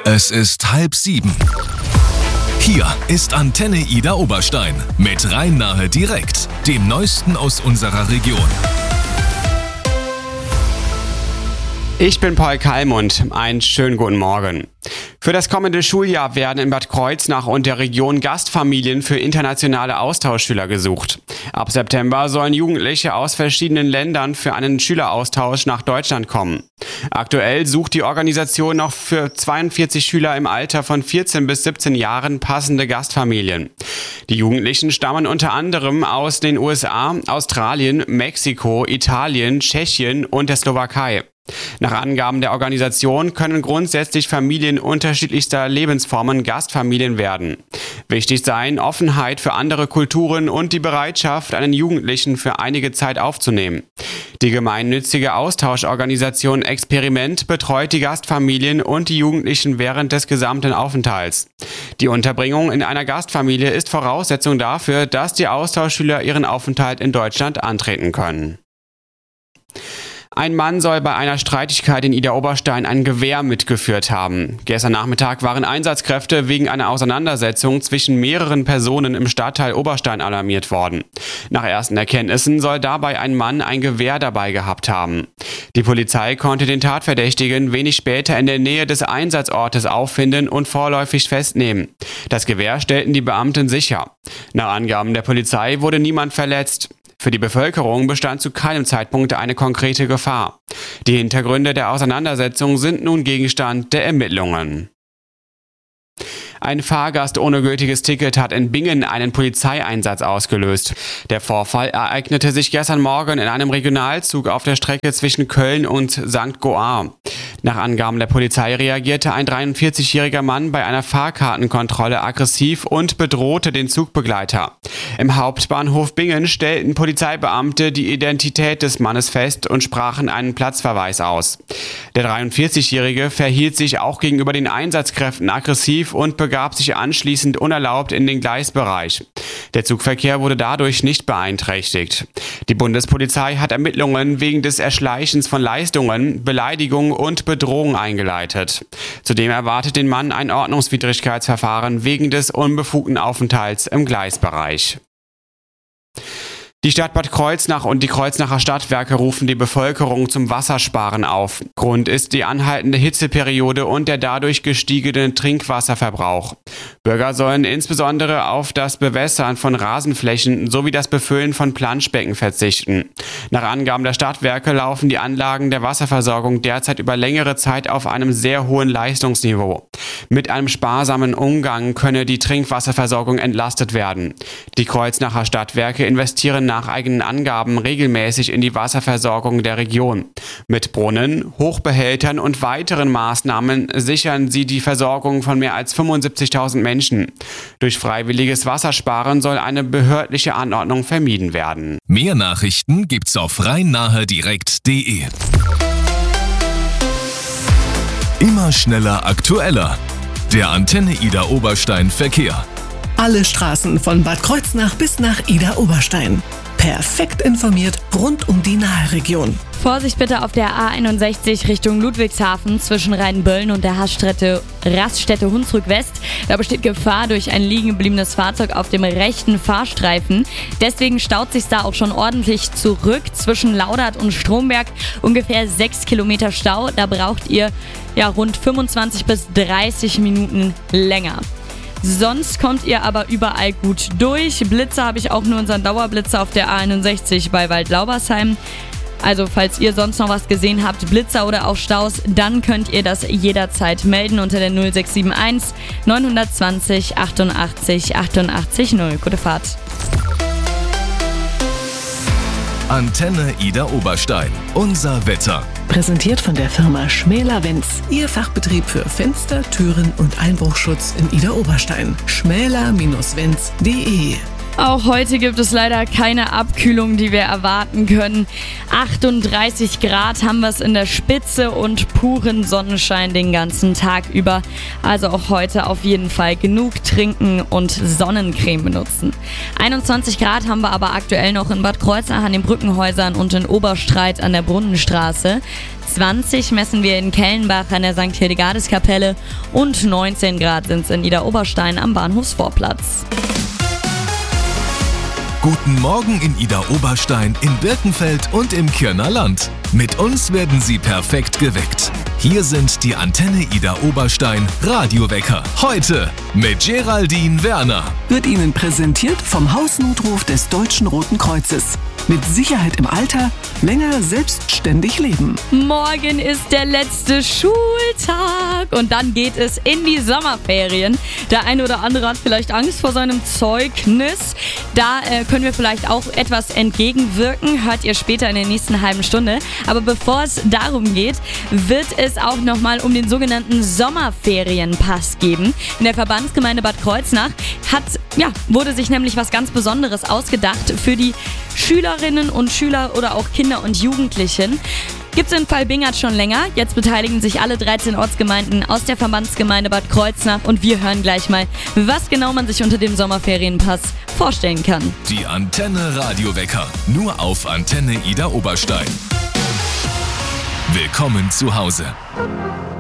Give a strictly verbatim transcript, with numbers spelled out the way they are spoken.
Es ist halb sieben. Hier ist Antenne Ida Oberstein mit Rhein-Nahe direkt, dem Neuesten aus unserer Region. Ich bin Paul Kallmund. Einen schönen guten Morgen. Für das kommende Schuljahr werden in Bad Kreuznach und der Region Gastfamilien für internationale Austauschschüler gesucht. Ab September sollen Jugendliche aus verschiedenen Ländern für einen Schüleraustausch nach Deutschland kommen. Aktuell sucht die Organisation noch für zweiundvierzig Schüler im Alter von vierzehn bis siebzehn Jahren passende Gastfamilien. Die Jugendlichen stammen unter anderem aus den U S A, Australien, Mexiko, Italien, Tschechien und der Slowakei. Nach Angaben der Organisation können grundsätzlich Familien unterschiedlichster Lebensformen Gastfamilien werden. Wichtig seien Offenheit für andere Kulturen und die Bereitschaft, einen Jugendlichen für einige Zeit aufzunehmen. Die gemeinnützige Austauschorganisation Experiment betreut die Gastfamilien und die Jugendlichen während des gesamten Aufenthalts. Die Unterbringung in einer Gastfamilie ist Voraussetzung dafür, dass die Austauschschüler ihren Aufenthalt in Deutschland antreten können. Ein Mann soll bei einer Streitigkeit in Ida Oberstein ein Gewehr mitgeführt haben. Gestern Nachmittag waren Einsatzkräfte wegen einer Auseinandersetzung zwischen mehreren Personen im Stadtteil Oberstein alarmiert worden. Nach ersten Erkenntnissen soll dabei ein Mann ein Gewehr dabei gehabt haben. Die Polizei konnte den Tatverdächtigen wenig später in der Nähe des Einsatzortes auffinden und vorläufig festnehmen. Das Gewehr stellten die Beamten sicher. Nach Angaben der Polizei wurde niemand verletzt. Für die Bevölkerung bestand zu keinem Zeitpunkt eine konkrete Gefahr. Die Hintergründe der Auseinandersetzung sind nun Gegenstand der Ermittlungen. Ein Fahrgast ohne gültiges Ticket hat in Bingen einen Polizeieinsatz ausgelöst. Der Vorfall ereignete sich gestern Morgen in einem Regionalzug auf der Strecke zwischen Köln und Sankt Goar. Nach Angaben der Polizei reagierte ein dreiundvierzigjähriger Mann bei einer Fahrkartenkontrolle aggressiv und bedrohte den Zugbegleiter. Im Hauptbahnhof Bingen stellten Polizeibeamte die Identität des Mannes fest und sprachen einen Platzverweis aus. Der dreiundvierzigjährige verhielt sich auch gegenüber den Einsatzkräften aggressiv und begab sich anschließend unerlaubt in den Gleisbereich. Der Zugverkehr wurde dadurch nicht beeinträchtigt. Die Bundespolizei hat Ermittlungen wegen des Erschleichens von Leistungen, Beleidigung und Bedrohung eingeleitet. Zudem erwartet den Mann ein Ordnungswidrigkeitsverfahren wegen des unbefugten Aufenthalts im Gleisbereich. Die Stadt Bad Kreuznach und die Kreuznacher Stadtwerke rufen die Bevölkerung zum Wassersparen auf. Grund ist die anhaltende Hitzeperiode und der dadurch gestiegene Trinkwasserverbrauch. Bürger sollen insbesondere auf das Bewässern von Rasenflächen sowie das Befüllen von Planschbecken verzichten. Nach Angaben der Stadtwerke laufen die Anlagen der Wasserversorgung derzeit über längere Zeit auf einem sehr hohen Leistungsniveau. Mit einem sparsamen Umgang könne die Trinkwasserversorgung entlastet werden. Die Kreuznacher Stadtwerke investieren nach eigenen Angaben regelmäßig in die Wasserversorgung der Region. Mit Brunnen, Hochbehältern und weiteren Maßnahmen sichern sie die Versorgung von mehr als fünfundsiebzigtausend Menschen. Durch freiwilliges Wassersparen soll eine behördliche Anordnung vermieden werden. Mehr Nachrichten gibt's auf rhein-nahe direkt punkt de. Immer schneller, aktueller. Der Antenne Ida Oberstein Verkehr. Alle Straßen von Bad Kreuznach bis nach Ida Oberstein. Perfekt informiert rund um die Nahe-Region. Vorsicht bitte auf der A einundsechzig Richtung Ludwigshafen zwischen Rheinböllen und der Raststätte, Raststätte Hunsrück West. Da besteht Gefahr durch ein liegen gebliebenes Fahrzeug auf dem rechten Fahrstreifen. Deswegen staut sich da auch schon ordentlich zurück zwischen Laudert und Stromberg. Ungefähr sechs Kilometer Stau. Da braucht ihr ja rund fünfundzwanzig bis dreißig Minuten länger. Sonst kommt ihr aber überall gut durch. Blitzer habe ich auch nur unseren Dauerblitzer auf der A einundsechzig bei Waldlaubersheim. Also falls ihr sonst noch was gesehen habt, Blitzer oder auch Staus, dann könnt ihr das jederzeit melden unter der null sechs sieben eins neun zwei null achtundachtzig achtundachtzig null. Gute Fahrt. Antenne Ida Oberstein. Unser Wetter. Präsentiert von der Firma Schmäler-Wenz. Ihr Fachbetrieb für Fenster, Türen und Einbruchschutz in Ida Oberstein. schmäler Bindestrich wenz punkt de Auch heute gibt es leider keine Abkühlung, die wir erwarten können. achtunddreißig Grad haben wir es in der Spitze und puren Sonnenschein den ganzen Tag über. Also auch heute auf jeden Fall genug trinken und Sonnencreme benutzen. einundzwanzig Grad haben wir aber aktuell noch in Bad Kreuznach an den Brückenhäusern und in Oberstreit an der Brunnenstraße. zwanzig messen wir in Kellenbach an der Sankt Hildegardis-Kapelle und neunzehn Grad sind es in Idar-Oberstein am Bahnhofsvorplatz. Guten Morgen in Idar-Oberstein, in Birkenfeld und im Kirner Land. Mit uns werden Sie perfekt geweckt. Hier sind die Antenne Idar-Oberstein Radiowecker. Heute mit Geraldine Werner. Wird Ihnen präsentiert vom Hausnotruf des Deutschen Roten Kreuzes. Mit Sicherheit im Alter, länger selbstständig leben. Morgen ist der letzte Schultag und dann geht es in die Sommerferien. Der eine oder andere hat vielleicht Angst vor seinem Zeugnis. Da äh, können wir vielleicht auch etwas entgegenwirken, hört ihr später in der nächsten halben Stunde. Aber bevor es darum geht, wird es auch nochmal um den sogenannten Sommerferienpass geben. In der Verbandsgemeinde Bad Kreuznach hat, ja, wurde sich nämlich was ganz Besonderes ausgedacht für die Schülerinnen und Schüler oder auch Kinder und Jugendlichen. Gibt es in Valbingert schon länger. Jetzt beteiligen sich alle dreizehn Ortsgemeinden aus der Verbandsgemeinde Bad Kreuznach und wir hören gleich mal, was genau man sich unter dem Sommerferienpass vorstellen kann. Die Antenne Radiowecker, nur auf Antenne Idar-Oberstein. Willkommen zu Hause.